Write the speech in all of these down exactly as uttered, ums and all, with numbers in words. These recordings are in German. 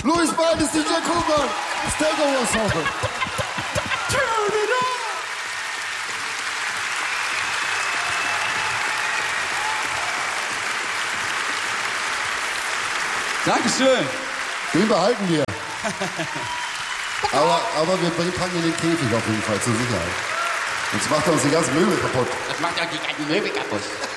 Louis Beides, D J Kuhlmann. Das Takeover-Ensemble. Turn it on. Dankeschön. Den behalten wir. aber, aber wir packen ihn in den Käfig auf jeden Fall, zur Sicherheit. Sonst macht er uns die ganzen Möbel kaputt. Das macht ja die ganzen Möbel kaputt.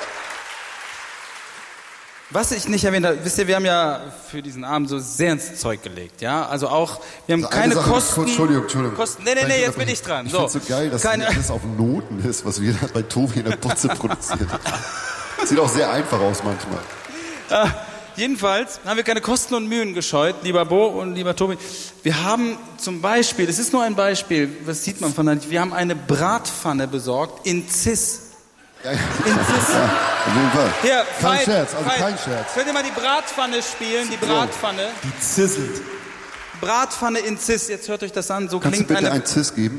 Was ich nicht erwähnt habe, wisst ihr, wir haben ja für diesen Abend so sehr ins Zeug gelegt, ja? Also auch, wir haben Also keine Sache, Kosten... Kurz, Entschuldigung, Entschuldigung. Kosten, nee, nee, nee, jetzt bin ich dran. Ich So. find's so geil, dass keine, alles auf Noten ist, was wir da bei Tobi in der Butze produziert haben. Sieht auch sehr einfach aus manchmal. Äh, jedenfalls haben wir keine Kosten und Mühen gescheut, lieber Bo und lieber Tobi. Wir haben zum Beispiel, es ist nur ein Beispiel, was sieht man von der, wir haben eine Bratpfanne besorgt in Cis. Ja, ja. In Cis. Ja, auf jeden Fall. Hier, kein Veit, Scherz, also Veit, kein Scherz. Könnt ihr mal die Bratpfanne spielen, die Bratpfanne? Die zizzelt. Bratpfanne in Cis, jetzt hört euch das an, so Kannst du klingt bitte eine... ein Cis geben?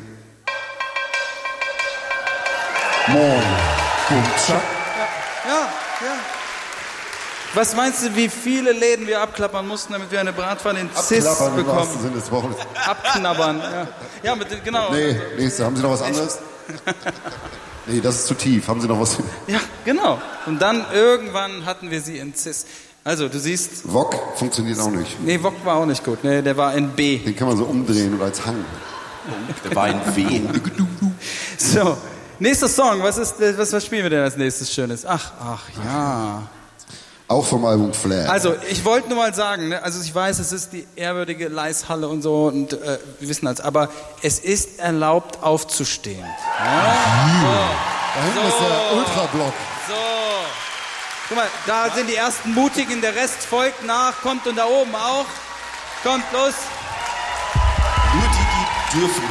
Moin. Bum, tschack. Ja, ja. Was meinst du, wie viele Läden wir abklappern mussten, damit wir eine Bratpfanne in Cis Abklappern im wahrsten bekommen? Sinne des Wortes. Abknabbern, ja. Ja, mit, genau. Nee, nächste. Haben Sie noch was anderes? Nee, das ist zu tief. Haben Sie noch was? Ja, genau. Und dann irgendwann hatten wir sie in Cis. Also, du siehst... Wok funktioniert auch nicht. Nee, Wok war auch nicht gut. Nee, der war in B. Den kann man so umdrehen und als Hang. Der war in W. So, nächster Song. Was, ist, was, was spielen wir denn als nächstes Schönes? Ach, ach, ja. Auch vom Album Flair. Also, ich wollte nur mal sagen, ne, also ich weiß, es ist die ehrwürdige Leishalle und so, und äh, wir wissen das, aber es ist erlaubt aufzustehen. Ja? Da hinten So. ist der Ultrablock. So. Guck mal, da sind die ersten Mutigen, der Rest folgt nach, kommt und da oben auch. Kommt, los. Nur die, die dürfen.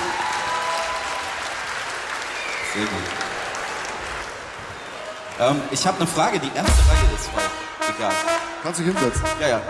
Sehr gut. Ähm, ich habe eine Frage, die erste Reihe ist frei. Egal. Kannst du dich hinsetzen? Ja, ja.